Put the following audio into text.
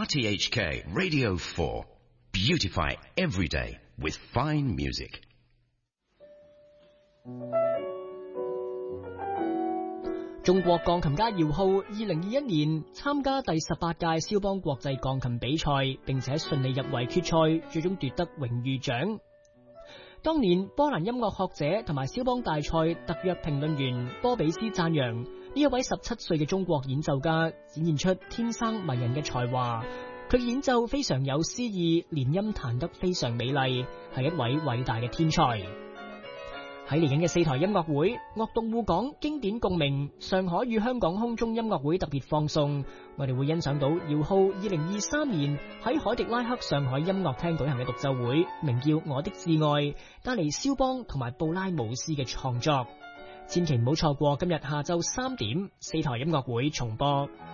RTHK Radio 4. Beautify every day with fine music. 中國鋼琴家姚浩2021年參加第18屆肖邦國際鋼琴比賽，並且順利入圍決賽，最終奪得榮譽獎。當年波蘭音樂學者同埋肖邦大賽特約評論員波比斯讚揚呢一位17歲嘅中國演奏家展現出天生迷人嘅才華，佢演奏非常有詩意，連音彈得非常美麗，係一位偉大嘅天才。喺嚟緊嘅4台音樂會，樂動互講經典共鳴，上海與香港空中音樂會特別放送，我哋會欣賞到姚浩2023年喺海迪拉克上海音樂廳舉行嘅獨奏會，名叫《我的摯愛》，帶嚟肖邦同埋布拉姆斯嘅創作。千祈唔好錯過今日下晝3點4台音樂會重播。